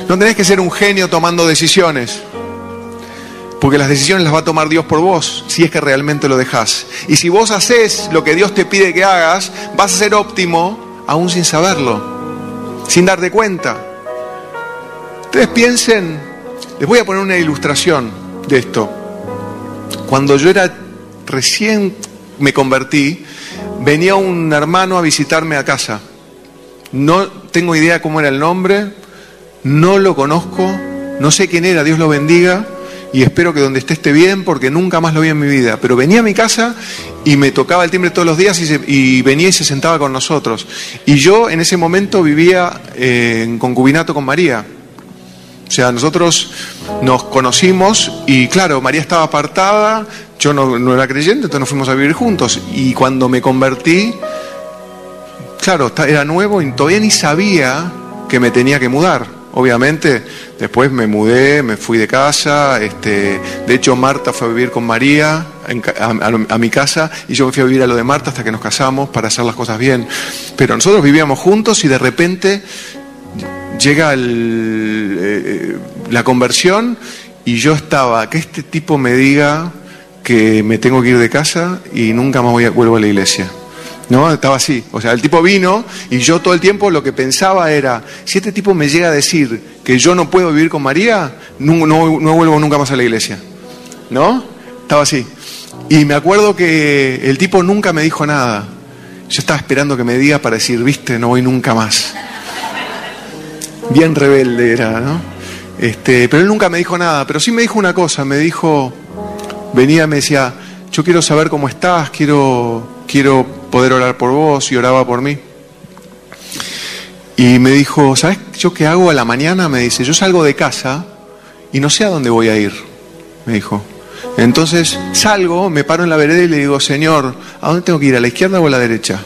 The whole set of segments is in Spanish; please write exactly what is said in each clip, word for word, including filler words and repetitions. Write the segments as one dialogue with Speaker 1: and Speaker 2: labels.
Speaker 1: No tenés que ser un genio tomando decisiones, porque las decisiones las va a tomar Dios por vos, si es que realmente lo dejás. Y si vos hacés lo que Dios te pide que hagas, vas a ser óptimo aún sin saberlo, sin darte cuenta. Ustedes piensen, les voy a poner una ilustración de esto. Cuando yo era recién me convertí, venía un hermano a visitarme a casa. No tengo idea cómo era el nombre, no lo conozco, no sé quién era, Dios lo bendiga, y espero que donde esté esté bien, porque nunca más lo vi en mi vida. Pero venía a mi casa y me tocaba el timbre todos los días y, se, y venía y se sentaba con nosotros. Y yo en ese momento vivía eh, en concubinato con María. O sea, nosotros nos conocimos y claro, María estaba apartada, yo no, no era creyente, entonces nos fuimos a vivir juntos. Y cuando me convertí, claro, era nuevo y todavía ni sabía que me tenía que mudar. Obviamente, después me mudé, me fui de casa, este, de hecho Marta fue a vivir con María en, a, a, a mi casa y yo me fui a vivir a lo de Marta hasta que nos casamos para hacer las cosas bien. Pero nosotros vivíamos juntos y de repente llega el, eh, la conversión y yo estaba, que este tipo me diga que me tengo que ir de casa y nunca más voy a, vuelvo a la iglesia. ¿No? Estaba así. O sea, el tipo vino y yo todo el tiempo lo que pensaba era, si este tipo me llega a decir que yo no puedo vivir con María, no, no, no vuelvo nunca más a la iglesia. ¿No? Estaba así. Y me acuerdo que el tipo nunca me dijo nada. Yo estaba esperando que me diga para decir, viste, no voy nunca más. Bien rebelde era, ¿no? Este, pero él nunca me dijo nada. Pero sí me dijo una cosa, me dijo, venía y me decía, yo quiero saber cómo estás, quiero, quiero poder orar por vos, y oraba por mí. Y me dijo, ¿sabes yo qué hago a la mañana? Me dice, yo salgo de casa y no sé a dónde voy a ir, me dijo. Entonces salgo, me paro en la vereda y le digo, Señor, ¿a dónde tengo que ir? ¿A la izquierda o a la derecha?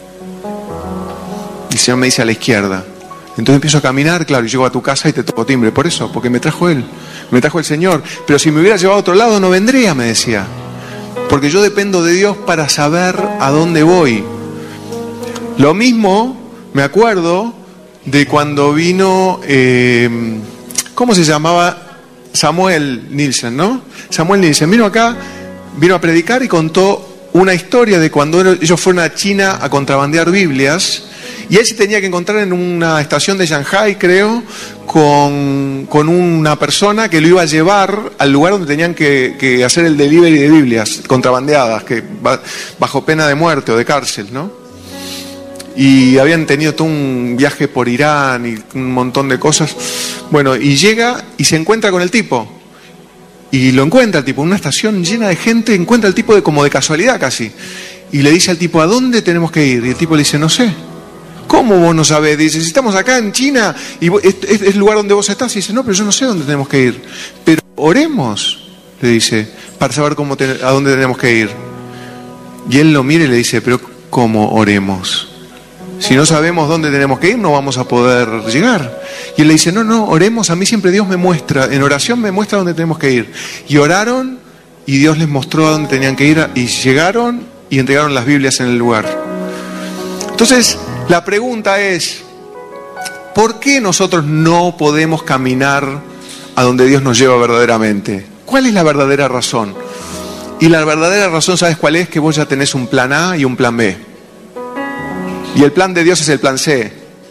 Speaker 1: Y el Señor me dice, a la izquierda. Entonces empiezo a caminar, claro, y llego a tu casa y te toco timbre. Por eso, porque me trajo Él, me trajo el Señor. Pero si me hubiera llevado a otro lado no vendría, me decía. Porque yo dependo de Dios para saber a dónde voy. Lo mismo me acuerdo de cuando vino, eh, ¿cómo se llamaba? Samuel Nielsen, ¿no? Samuel Nielsen vino acá, vino a predicar y contó una historia de cuando ellos fueron a China a contrabandear Biblias. Y él se tenía que encontrar en una estación de Shanghái, creo, con, con una persona que lo iba a llevar al lugar donde tenían que, que hacer el delivery de Biblias contrabandeadas, que bajo pena de muerte o de cárcel, ¿no? Y habían tenido todo un viaje por Irán y un montón de cosas. Bueno, y llega y se encuentra con el tipo. Y lo encuentra el tipo, en una estación llena de gente, encuentra al tipo de, como de casualidad casi. Y le dice al tipo, ¿a dónde tenemos que ir? Y el tipo le dice, no sé. ¿Cómo vos no sabés? Dice, si estamos acá en China y es, es, es el lugar donde vos estás. Y dice, no, pero yo no sé dónde tenemos que ir. Pero oremos, le dice, para saber cómo te, a dónde tenemos que ir. Y él lo mira y le dice, pero ¿cómo oremos? Si no sabemos dónde tenemos que ir, no vamos a poder llegar. Y él le dice, no, no, oremos, a mí siempre Dios me muestra, en oración me muestra dónde tenemos que ir. Y oraron y Dios les mostró a dónde tenían que ir y llegaron y entregaron las Biblias en el lugar. Entonces, la pregunta es, ¿por qué nosotros no podemos caminar a donde Dios nos lleva verdaderamente? ¿Cuál es la verdadera razón? Y la verdadera razón, ¿sabes cuál es? Que vos ya tenés un plan A y un plan B. Y el plan de Dios es el plan C.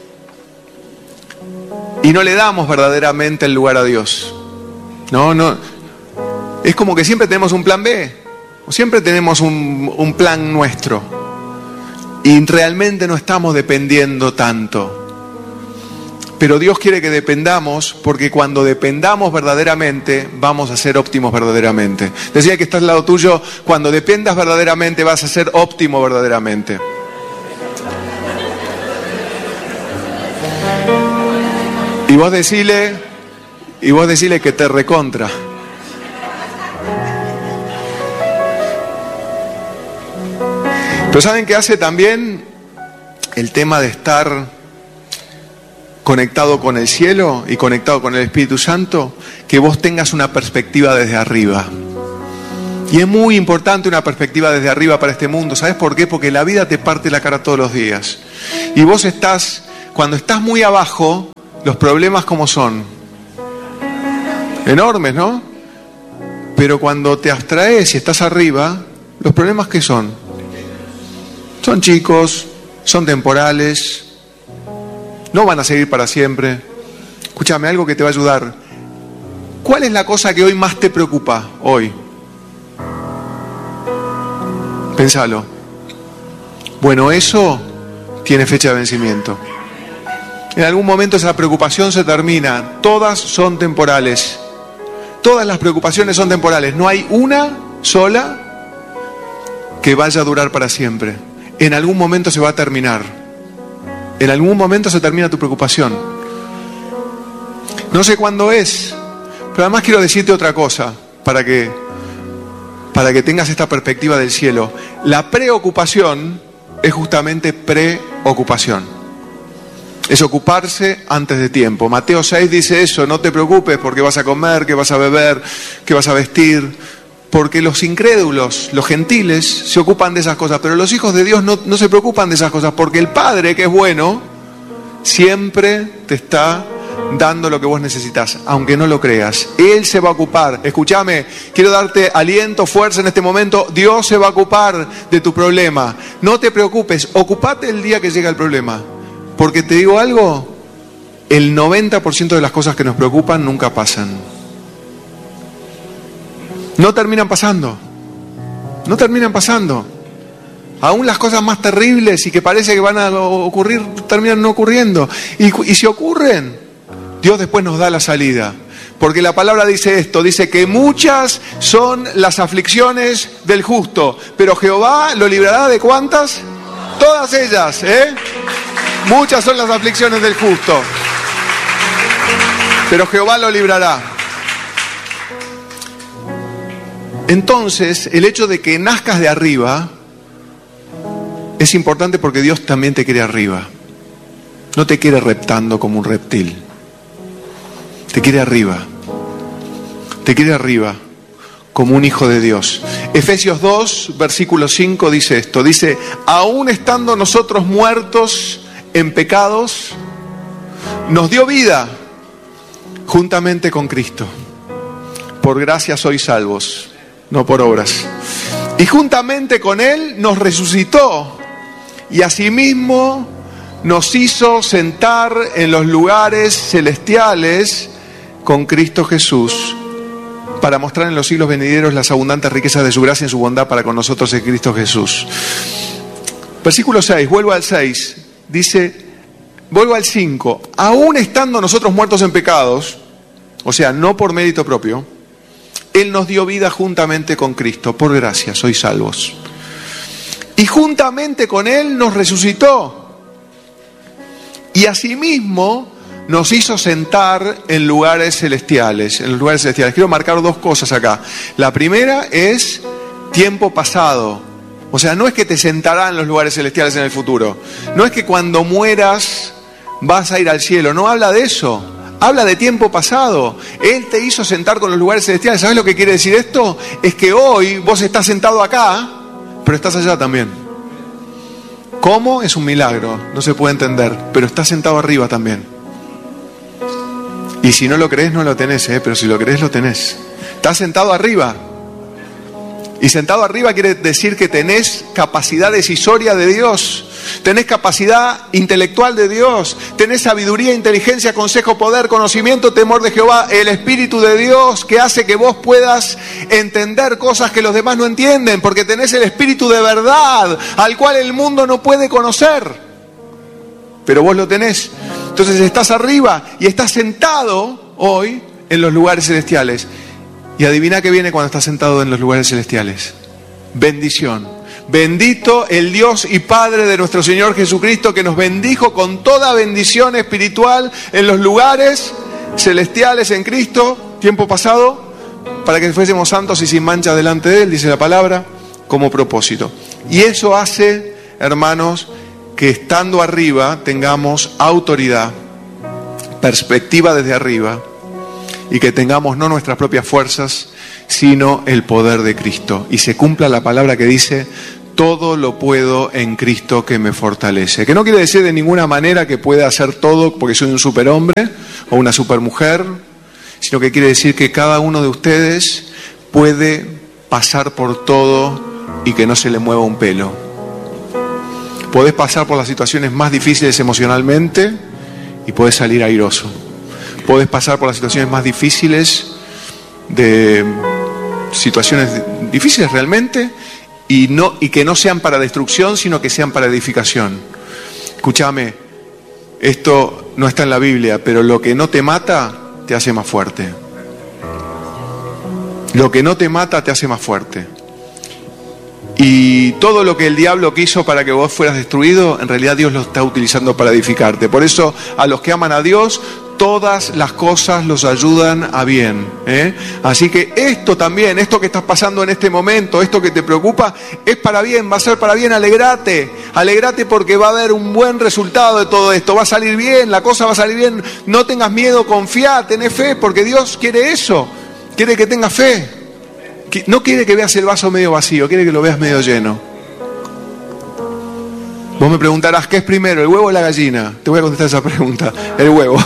Speaker 1: Y no le damos verdaderamente el lugar a Dios. No, no. Es como que siempre tenemos un plan B. O siempre tenemos un, un plan nuestro. Y realmente no estamos dependiendo tanto. Pero Dios quiere que dependamos, porque cuando dependamos verdaderamente, vamos a ser óptimos verdaderamente. Decía que está al lado tuyo, cuando dependas verdaderamente, vas a ser óptimo verdaderamente. Y vos decile, y vos decile que te recontra. Pero ¿saben qué hace también el tema de estar conectado con el cielo y conectado con el Espíritu Santo? Que vos tengas una perspectiva desde arriba. Y es muy importante una perspectiva desde arriba para este mundo. ¿Sabes por qué? Porque la vida te parte la cara todos los días. Y vos estás, cuando estás muy abajo, los problemas como son. enormes, ¿no? Pero cuando te abstraes y estás arriba, ¿los problemas qué son? Son chicos, son temporales, no van a seguir para siempre. Escúchame, algo que te va a ayudar. ¿Cuál es la cosa que hoy más te preocupa hoy? Pensalo. Bueno, eso tiene fecha de vencimiento. En algún momento esa preocupación se termina. Todas son temporales. Todas las preocupaciones son temporales. No hay una sola que vaya a durar para siempre. En algún momento se va a terminar. En algún momento se termina tu preocupación. No sé cuándo es, pero además quiero decirte otra cosa para que, para que tengas esta perspectiva del cielo. La preocupación es justamente preocupación. Es ocuparse antes de tiempo. Mateo seis dice eso: no te preocupes porque vas a comer, que vas a beber, que vas a vestir. Porque los incrédulos, los gentiles, se ocupan de esas cosas, pero los hijos de Dios no, no se preocupan de esas cosas, porque el Padre, que es bueno, siempre te está dando lo que vos necesitas, aunque no lo creas. Él se va a ocupar. Escúchame, quiero darte aliento, fuerza en este momento. Dios se va a ocupar de tu problema. No te preocupes, ocupate el día que llega el problema. Porque te digo algo, el noventa por ciento de las cosas que nos preocupan nunca pasan. No terminan pasando. No terminan pasando. Aún las cosas más terribles y que parece que van a ocurrir, terminan no ocurriendo. Y, y si ocurren, Dios después nos da la salida. Porque la palabra dice esto, dice que muchas son las aflicciones del justo, pero Jehová lo librará ¿de cuántas? Todas ellas, ¿eh? Muchas son las aflicciones del justo, pero Jehová lo librará. Entonces, el hecho de que nazcas de arriba es importante porque Dios también te quiere arriba. No te quiere reptando como un reptil. Te quiere arriba. Te quiere arriba como un hijo de Dios. Efesios dos, versículo cinco dice esto. Dice, aún estando nosotros muertos en pecados, nos dio vida juntamente con Cristo. Por gracia sois salvos, no por obras. Y juntamente con Él nos resucitó y asimismo nos hizo sentar en los lugares celestiales con Cristo Jesús, para mostrar en los siglos venideros las abundantes riquezas de su gracia y en su bondad para con nosotros en Cristo Jesús. Versículo seis, vuelvo al seis, dice, vuelvo al cinco, aún estando nosotros muertos en pecados, o sea, no por mérito propio, Él nos dio vida juntamente con Cristo, por gracia sois salvos. Y juntamente con Él nos resucitó. Y asimismo nos hizo sentar en lugares celestiales, en los lugares celestiales. Quiero marcar dos cosas acá. La primera es tiempo pasado. O sea, no es que te sentará en los lugares celestiales en el futuro. No es que cuando mueras vas a ir al cielo. No habla de eso. Habla de tiempo pasado. Él te hizo sentar con los lugares celestiales. ¿Sabes lo que quiere decir esto? Es que hoy vos estás sentado acá, pero estás allá también. ¿Cómo? Es un milagro. No se puede entender. Pero estás sentado arriba también. Y si no lo crees, no lo tenés, ¿eh? Pero si lo crees, lo tenés. Estás sentado arriba. Y sentado arriba quiere decir que tenés capacidad decisoria de Dios. Tenés capacidad intelectual de Dios. Tenés sabiduría, inteligencia, consejo, poder, conocimiento, temor de Jehová. El Espíritu de Dios que hace que vos puedas entender cosas que los demás no entienden. Porque tenés el Espíritu de verdad al cual el mundo no puede conocer. Pero vos lo tenés. Entonces estás arriba y estás sentado hoy en los lugares celestiales. Y adivina qué viene cuando estás sentado en los lugares celestiales. Bendición. Bendito el Dios y Padre de nuestro Señor Jesucristo, que nos bendijo con toda bendición espiritual en los lugares celestiales en Cristo, tiempo pasado, para que fuésemos santos y sin mancha delante de Él, dice la palabra, como propósito. Y eso hace, hermanos, que estando arriba tengamos autoridad, perspectiva desde arriba, y que tengamos no nuestras propias fuerzas, sino el poder de Cristo. Y se cumpla la palabra que dice, todo lo puedo en Cristo que me fortalece. Que no quiere decir de ninguna manera que pueda hacer todo porque soy un superhombre o una supermujer, sino que quiere decir que cada uno de ustedes puede pasar por todo y que no se le mueva un pelo. Podés pasar por las situaciones más difíciles emocionalmente y podés salir airoso. Podés pasar por las situaciones más difíciles, de situaciones difíciles realmente, y, no, y que no sean para destrucción, sino que sean para edificación. Escúchame, esto no está en la Biblia, pero lo que no te mata te hace más fuerte. Lo que no te mata te hace más fuerte. Y todo lo que el diablo quiso para que vos fueras destruido, en realidad Dios lo está utilizando para edificarte. Por eso, a los que aman a Dios, todas las cosas los ayudan a bien, ¿eh? Así que esto también, esto que estás pasando en este momento, esto que te preocupa, es para bien, va a ser para bien. Alegrate, alegrate porque va a haber un buen resultado de todo esto. Va a salir bien, la cosa va a salir bien. No tengas miedo, confía, tenés fe, porque Dios quiere eso. Quiere que tengas fe. No quiere que veas el vaso medio vacío, quiere que lo veas medio lleno. Vos me preguntarás, ¿qué es primero, el huevo o la gallina? Te voy a contestar esa pregunta. El huevo.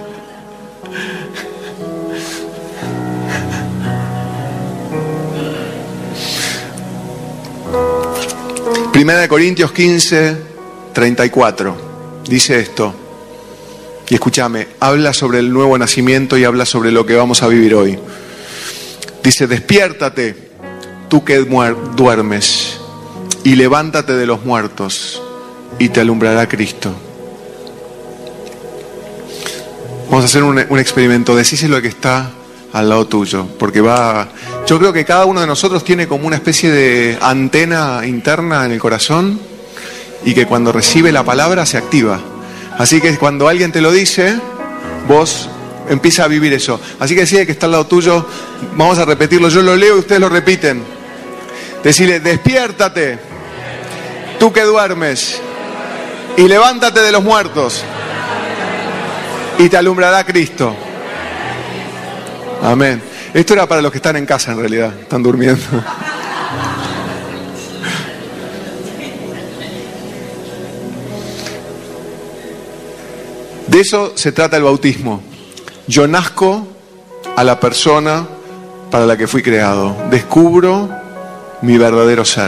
Speaker 1: Primera de Corintios quince, treinta y cuatro. Dice esto. Y escúchame, habla sobre el nuevo nacimiento y habla sobre lo que vamos a vivir hoy. Dice, despiértate, tú que duermes, y levántate de los muertos, y te alumbrará Cristo. Vamos a hacer un, un experimento. Decíselo al que está al lado tuyo, porque va... Yo creo que cada uno de nosotros tiene como una especie de antena interna en el corazón, y que cuando recibe la palabra se activa. Así que cuando alguien te lo dice, vos... empieza a vivir eso. Así que decide que está al lado tuyo, vamos a repetirlo, yo lo leo y ustedes lo repiten. Decile, despiértate, tú que duermes, y levántate de los muertos, y te alumbrará Cristo. Amén. Esto era para los que están en casa en realidad, están durmiendo. De eso se trata el bautismo. Yo nazco a la persona para la que fui creado. Descubro mi verdadero ser.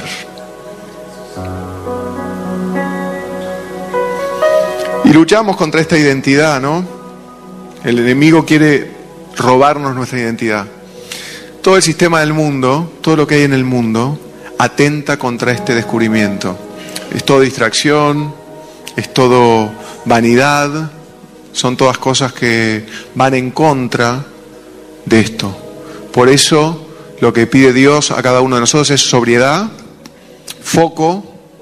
Speaker 1: Y luchamos contra esta identidad, ¿no? El enemigo quiere robarnos nuestra identidad. Todo el sistema del mundo, todo lo que hay en el mundo, atenta contra este descubrimiento. Es todo distracción, es todo vanidad. Son todas cosas que van en contra de esto. Por eso lo que pide Dios a cada uno de nosotros es sobriedad, foco,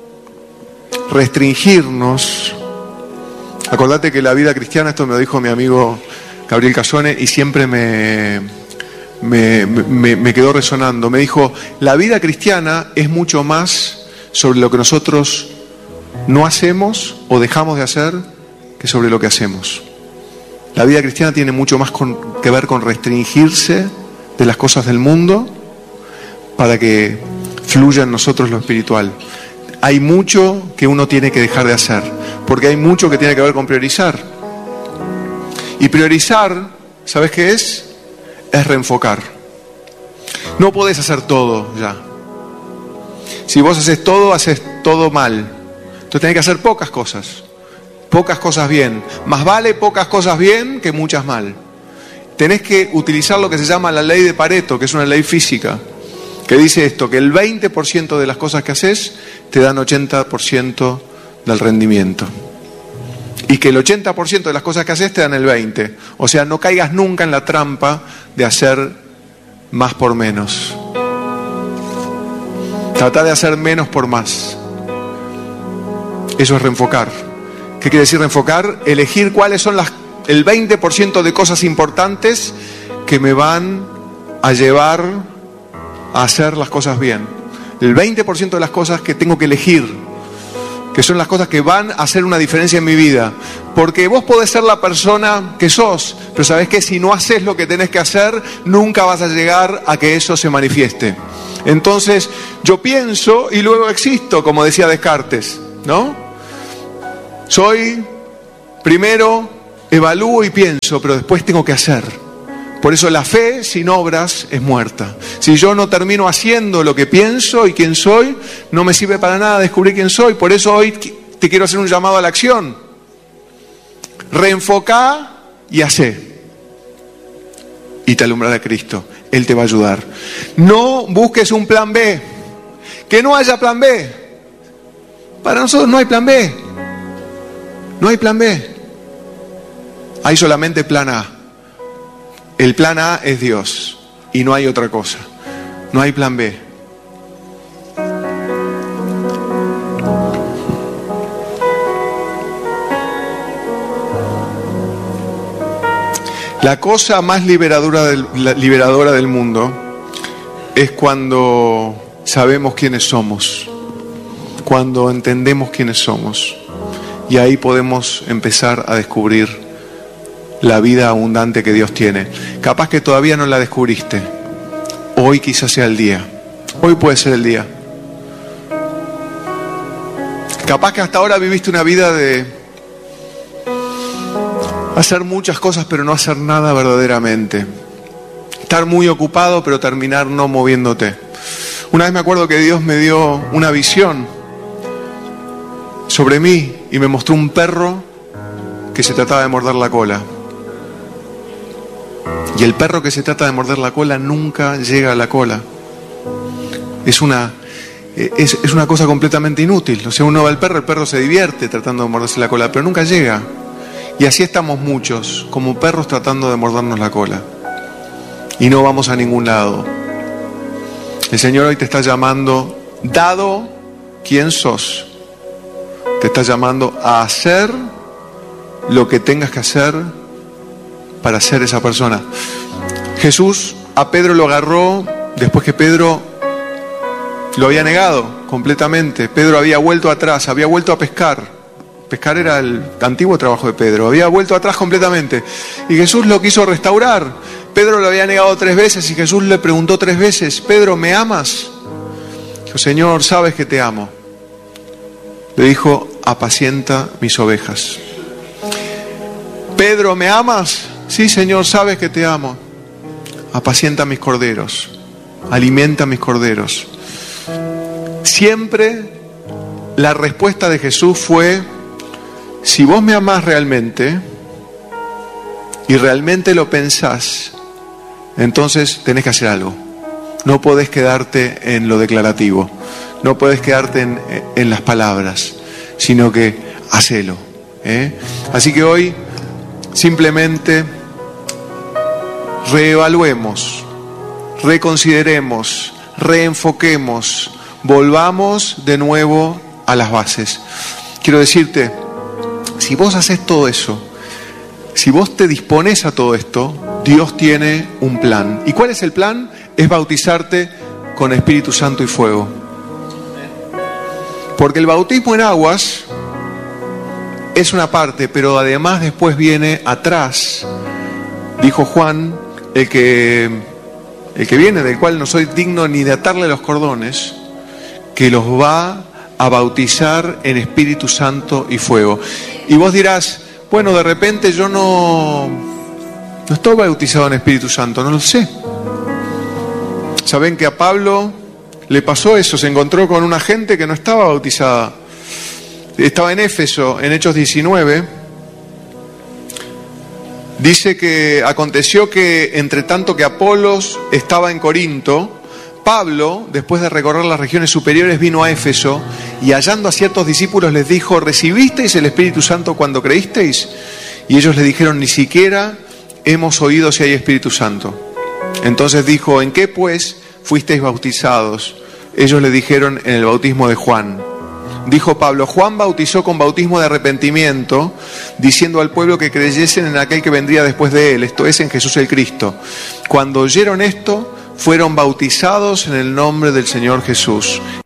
Speaker 1: restringirnos. Acordate que la vida cristiana, esto me lo dijo mi amigo Gabriel Casone y siempre me, me, me, me quedó resonando. Me dijo, la vida cristiana es mucho más sobre lo que nosotros no hacemos o dejamos de hacer que sobre lo que hacemos. La vida cristiana tiene mucho más con, que ver con restringirse de las cosas del mundo para que fluya en nosotros lo espiritual. Hay mucho que uno tiene que dejar de hacer, porque hay mucho que tiene que ver con priorizar. Y priorizar, ¿sabes qué es? Es reenfocar. No podés hacer todo ya. Si vos haces todo, haces todo mal. Entonces tenés que hacer pocas cosas. Pocas cosas bien. Más vale pocas cosas bien que muchas mal. Tenés que utilizar lo que se llama la ley de Pareto, que es una ley física, que dice esto, que el veinte por ciento de las cosas que haces te dan ochenta por ciento del rendimiento. Y que el ochenta por ciento de las cosas que haces te dan el veinte por ciento. O sea, no caigas nunca en la trampa de hacer más por menos. Trata de hacer menos por más. Eso es reenfocar. ¿Qué quiere decir reenfocar? Elegir cuáles son las, el veinte por ciento de cosas importantes que me van a llevar a hacer las cosas bien. El veinte por ciento de las cosas que tengo que elegir, que son las cosas que van a hacer una diferencia en mi vida. Porque vos podés ser la persona que sos, pero sabés que si no haces lo que tenés que hacer, nunca vas a llegar a que eso se manifieste. Entonces, yo pienso y luego existo, como decía Descartes, ¿no? Soy, primero evalúo y pienso, pero después tengo que hacer. Por eso la fe sin obras es muerta. Si yo no termino haciendo lo que pienso y quién soy, no me sirve para nada descubrir quién soy. Por eso hoy te quiero hacer un llamado a la acción. Reenfocá y hacé. Y te alumbrará Cristo. Él te va a ayudar. No busques un plan B. Que no haya plan B. Para nosotros no hay plan B. No hay plan B. Hay solamente plan A. El plan A es Dios. Y no hay otra cosa. No hay plan B. La cosa más liberadora del, la, liberadora del mundo es cuando sabemos quiénes somos, cuando entendemos quiénes somos. Y ahí podemos empezar a descubrir la vida abundante que Dios tiene. Capaz que todavía no la descubriste. Hoy quizás sea el día. Hoy puede ser el día. Capaz que hasta ahora viviste una vida de hacer muchas cosas pero no hacer nada verdaderamente. Estar muy ocupado pero terminar no moviéndote. Una vez me acuerdo que Dios me dio una visión sobre mí y me mostró un perro que se trataba de morder la cola. Y el perro que se trata de morder la cola nunca llega a la cola. Es una, es, es una cosa completamente inútil. O sea, uno va al perro, el perro se divierte tratando de morderse la cola, pero nunca llega. Y así estamos muchos, como perros tratando de mordernos la cola. Y no vamos a ningún lado. El Señor hoy te está llamando, dado quién sos, te está llamando a hacer lo que tengas que hacer para ser esa persona. Jesús a Pedro lo agarró después que Pedro lo había negado completamente. Pedro había vuelto atrás, había vuelto a pescar. Pescar era el antiguo trabajo de Pedro. Había vuelto atrás completamente. Y Jesús lo quiso restaurar. Pedro lo había negado tres veces y Jesús le preguntó tres veces: Pedro, ¿me amas? Dijo: Señor, sabes que te amo. Le dijo: apacienta mis ovejas. Pedro, ¿me amas? Sí, Señor, sabes que te amo. Apacienta mis corderos. Alimenta mis corderos. Siempre la respuesta de Jesús fue: si vos me amás realmente y realmente lo pensás, entonces tenés que hacer algo. No podés quedarte en lo declarativo, no podés quedarte en, en las palabras, sino que hacelo, ¿eh? Así que hoy simplemente reevaluemos, reconsideremos, reenfoquemos, volvamos de nuevo a las bases. Quiero decirte, si vos haces todo eso, si vos te dispones a todo esto, Dios tiene un plan. ¿Y cuál es el plan? Es bautizarte con Espíritu Santo y fuego. Porque el bautismo en aguas es una parte, pero además después viene atrás, dijo Juan, el que, el que viene, del cual no soy digno ni de atarle los cordones, que los va a bautizar en Espíritu Santo y fuego. Y vos dirás: bueno, de repente yo no, no estoy bautizado en Espíritu Santo, no lo sé. Saben que a Pablo le pasó eso, se encontró con una gente que no estaba bautizada. Estaba en Éfeso, en Hechos diecinueve. Dice que aconteció que entre tanto que Apolos estaba en Corinto, Pablo, después de recorrer las regiones superiores, vino a Éfeso y hallando a ciertos discípulos les dijo: ¿recibisteis el Espíritu Santo cuando creísteis? Y ellos le dijeron: ni siquiera hemos oído si hay Espíritu Santo. Entonces dijo: ¿en qué pues fuisteis bautizados? Ellos le dijeron: en el bautismo de Juan. Dijo Pablo: Juan bautizó con bautismo de arrepentimiento, diciendo al pueblo que creyesen en aquel que vendría después de él, esto es, en Jesús el Cristo. Cuando oyeron esto, fueron bautizados en el nombre del Señor Jesús.